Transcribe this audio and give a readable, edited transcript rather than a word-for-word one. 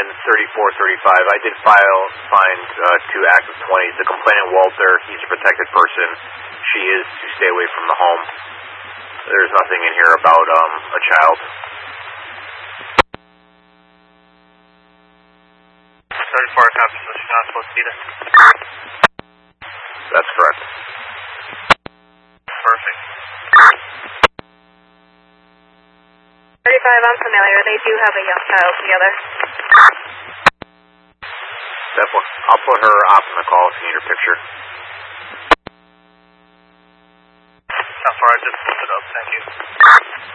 and 3435. I did find two active 20s. The complainant, Walter, he's a protected person. She is to stay away from the home. There's nothing in here about a child. 34 copies, so she's not supposed to be there. That's correct. Perfect. 35, I'm familiar. They do have a young child together. Definitely. I'll put her off in the call if you need her picture. Not far, I just looked it up. Thank you.